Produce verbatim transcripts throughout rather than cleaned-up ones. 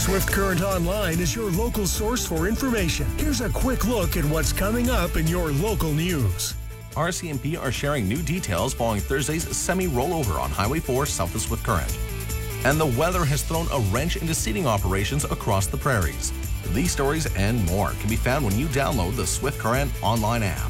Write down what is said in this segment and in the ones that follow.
Swift Current Online is your local source for information. Here's a quick look at what's coming up in your local news. R C M P are sharing new details following Thursday's semi-rollover on Highway four south of Swift Current. And the weather has thrown a wrench into seeding operations across the prairies. These stories and more can be found when you download the Swift Current online app.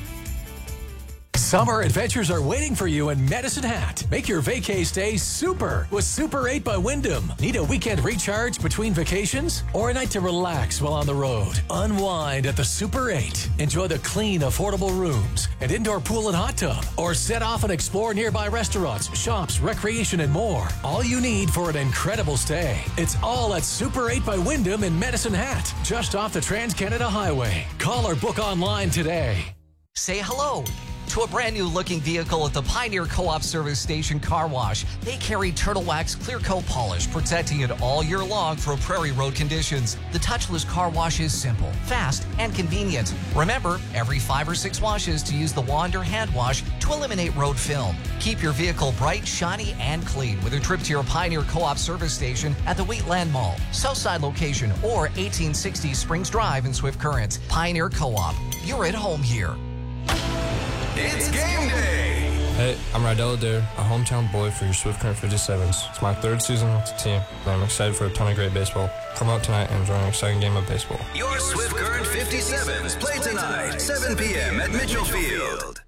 Summer adventures are waiting for you in Medicine Hat. Make your vacay stay super with Super eight by Wyndham. Need a weekend recharge between vacations? Or a night to relax while on the road? Unwind at the Super eight. Enjoy the clean, affordable rooms, an indoor pool and hot tub. Or set off and explore nearby restaurants, shops, recreation, and more. All you need for an incredible stay. It's all at Super eight by Wyndham in Medicine Hat, just off the Trans-Canada Highway. Call or book online today. Say hello to a brand new looking vehicle at the Pioneer Co-op Service Station Car Wash. They carry Turtle Wax Clear Coat Polish, protecting it all year long for prairie road conditions. The touchless car wash is simple, fast, and convenient. Remember, every five or six washes to use the wand or hand wash to eliminate road film. Keep your vehicle bright, shiny, and clean with a trip to your Pioneer Co-op Service Station at the Wheatland Mall, Southside location, or eighteen sixty Springs Drive in Swift Current. Pioneer Co-op, you're at home here. It's game day! Hey, I'm Rydell Adair, a hometown boy for your Swift Current fifty-sevens. It's my third season with the team, and I'm excited for a ton of great baseball. Come out tonight and enjoy an exciting game of baseball. Your Swift Current fifty-sevens play tonight, seven p.m. at Mitchell Field.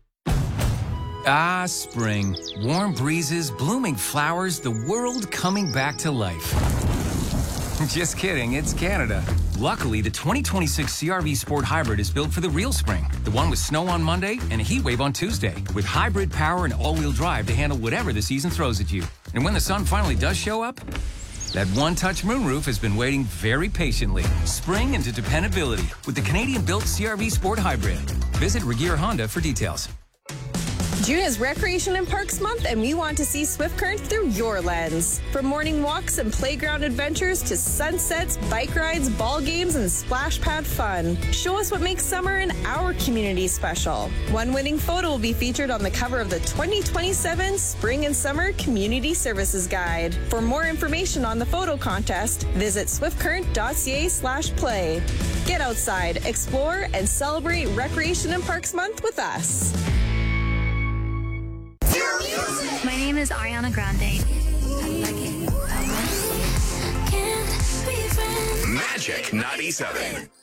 Ah, spring. Warm breezes, blooming flowers, the world coming back to life. Just kidding, it's Canada. Luckily, the twenty twenty-six C R V Sport Hybrid is built for the real spring. The one with snow on Monday and a heat wave on Tuesday, with hybrid power and all-wheel drive to handle whatever the season throws at you. And when the sun finally does show up, that one-touch moonroof has been waiting very patiently. Spring into dependability with the Canadian-built C R V Sport Hybrid. Visit Regier Honda for details. June is Recreation and Parks Month, and we want to see Swift Current through your lens. From morning walks and playground adventures to sunsets, bike rides, ball games, and splash pad fun. Show us what makes summer in our community special. One winning photo will be featured on the cover of the twenty twenty-seven Spring and Summer Community Services Guide. For more information on the photo contest, visit swiftcurrent.ca slash play. Get outside, explore, and celebrate Recreation and Parks Month with us. My name is Ariana Grande. Magic ninety-seven.